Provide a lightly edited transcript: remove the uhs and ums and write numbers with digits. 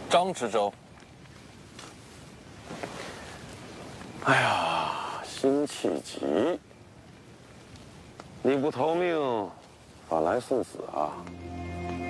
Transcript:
张知州。哎呀，辛弃疾，你不逃命，反来送死啊！